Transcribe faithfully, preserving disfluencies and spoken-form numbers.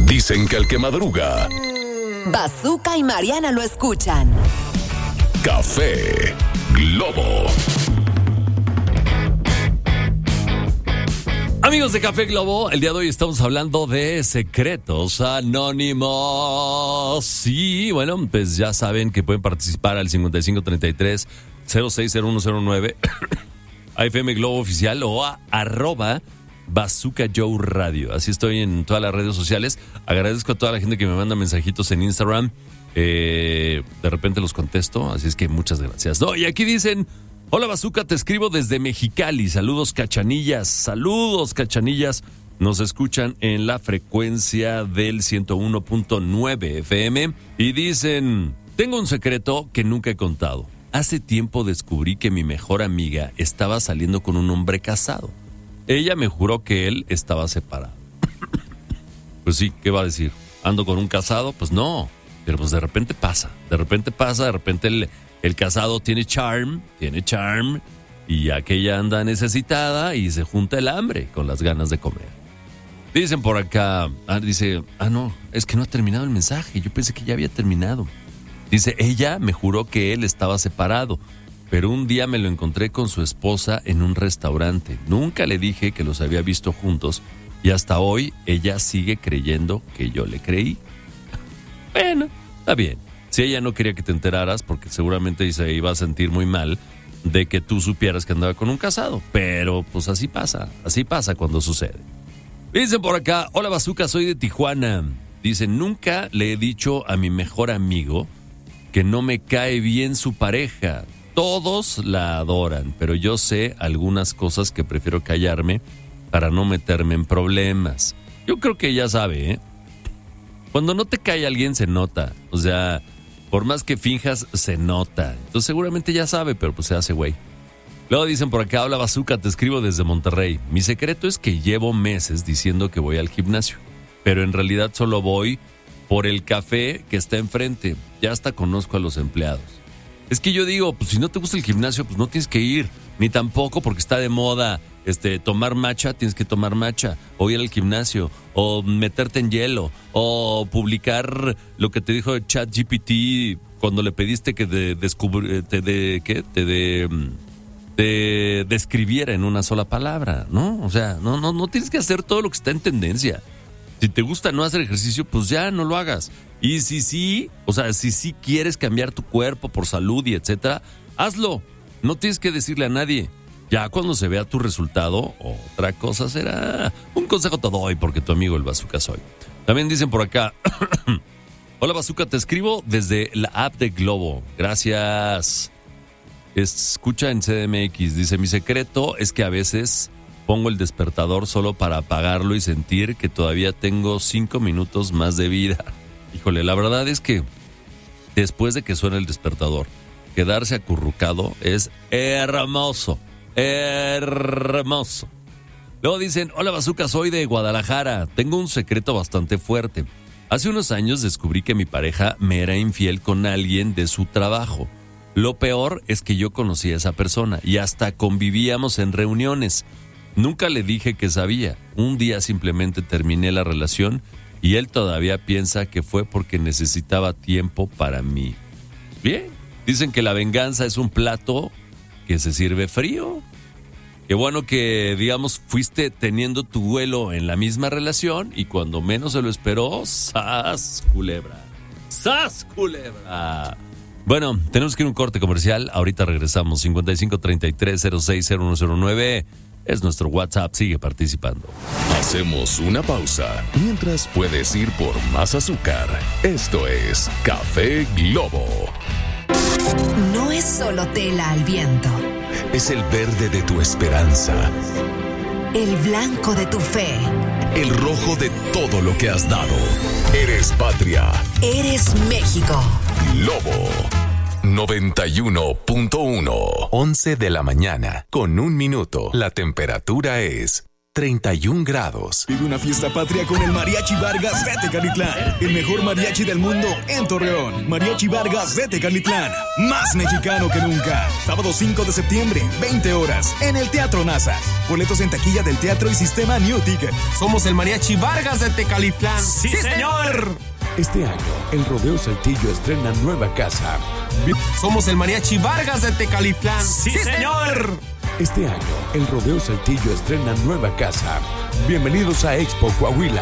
Dicen que el que madruga, Bazooka y Mariana lo escuchan. Café Globo. Amigos de Café Globo, el día de hoy estamos hablando de secretos anónimos. Sí, bueno, pues ya saben que pueden participar al cincuenta y cinco treinta y tres cero seis cero uno cero nueve a F M Globo Oficial o a arroba Bazooka Joe Radio. Así estoy en todas las redes sociales. Agradezco a toda la gente que me manda mensajitos en Instagram. Eh, de repente los contesto, así es que muchas gracias. No, y aquí dicen: hola Bazooka, te escribo desde Mexicali. Saludos Cachanillas. Saludos Cachanillas. Nos escuchan en la frecuencia del ciento uno punto nueve F M. Y dicen: tengo un secreto que nunca he contado. Hace tiempo descubrí que mi mejor amiga estaba saliendo con un hombre casado. Ella me juró que él estaba separado. Pues sí, ¿qué va a decir? ¿Ando con un casado? Pues no, pero pues de repente pasa, de repente pasa, de repente el, el casado tiene charm, tiene charm, y aquella anda necesitada y se junta el hambre con las ganas de comer. Dicen por acá, ah, dice, ah no, es que no ha terminado el mensaje, yo pensé que ya había terminado. Dice, ella me juró que él estaba separado, pero un día me lo encontré con su esposa en un restaurante. Nunca le dije que los había visto juntos y hasta hoy ella sigue creyendo que yo le creí. Bueno, está bien. Si ella no quería que te enteraras, porque seguramente se iba a sentir muy mal de que tú supieras que andaba con un casado. Pero pues así pasa, así pasa cuando sucede. Dicen por acá, hola Bazooka, soy de Tijuana. Dicen, nunca le he dicho a mi mejor amigo que no me cae bien su pareja. Todos la adoran, pero yo sé algunas cosas que prefiero callarme para no meterme en problemas. Yo creo que ella sabe, ¿eh? Cuando no te cae alguien se nota. O sea, por más que finjas, se nota. Entonces seguramente ya sabe, pero pues se hace güey. Luego dicen por acá, hola Bazooka, te escribo desde Monterrey. Mi secreto es que llevo meses diciendo que voy al gimnasio, pero en realidad solo voy por el café que está enfrente. Ya hasta conozco a los empleados. Es que yo digo, pues si no te gusta el gimnasio, pues no tienes que ir. Ni tampoco porque está de moda este, tomar matcha, tienes que tomar matcha. O ir al gimnasio, o meterte en hielo, o publicar lo que te dijo ChatGPT cuando le pediste que de, descubri, te, de, ¿qué? te, de, te describiera en una sola palabra, ¿no? O sea, no, no, no tienes que hacer todo lo que está en tendencia. Si te gusta no hacer ejercicio, pues ya no lo hagas. Y si sí, o sea, si sí quieres cambiar tu cuerpo por salud y etcétera, hazlo. No tienes que decirle a nadie. Ya cuando se vea tu resultado, otra cosa será. Un consejo te doy porque tu amigo el Bazooka soy. También dicen por acá, hola Bazooka, te escribo desde la app de Globo. Gracias. Escucha en C D M X. Dice, mi secreto es que a veces pongo el despertador solo para apagarlo y sentir que todavía tengo cinco minutos más de vida. Híjole, la verdad es que después de que suena el despertador, quedarse acurrucado es hermoso, hermoso. Luego dicen, hola Bazooka, soy de Guadalajara. Tengo un secreto bastante fuerte. Hace unos años descubrí que mi pareja me era infiel con alguien de su trabajo. Lo peor es que yo conocí a esa persona y hasta convivíamos en reuniones. Nunca le dije que sabía. Un día simplemente terminé la relación y él todavía piensa que fue porque necesitaba tiempo para mí. Bien, dicen que la venganza es un plato que se sirve frío. Qué bueno que, digamos, fuiste teniendo tu duelo en la misma relación y cuando menos se lo esperó, ¡zas, culebra! ¡Zas, culebra! Bueno, tenemos que ir a un corte comercial. Ahorita regresamos. cincuenta y cinco treinta y tres cero seis cero uno cero nueve es nuestro WhatsApp. Sigue participando. Hacemos una pausa mientras puedes ir por más azúcar. Esto es Café Globo. No es solo tela al viento. Es el verde de tu esperanza. El blanco de tu fe. El rojo de todo lo que has dado. Eres patria. Eres México. Globo noventa y uno punto uno. once de la mañana con un minuto. La temperatura es treinta y un grados. Vive una fiesta patria con el Mariachi Vargas de Tecalitlán. El mejor mariachi del mundo en Torreón. Mariachi Vargas de Tecalitlán. Más mexicano que nunca. Sábado cinco de septiembre, veinte horas, en el Teatro NASA. Boletos en taquilla del teatro y sistema New Ticket. Somos el Mariachi Vargas de Tecalitlán. ¡Sí, ¡Sí, señor! Este año, el Rodeo Saltillo estrena nueva casa. Somos el Mariachi Vargas de Tecalitlán. ¡Sí, ¡Sí, señor! Este año, el Rodeo Saltillo estrena nueva casa. Bienvenidos a Expo Coahuila.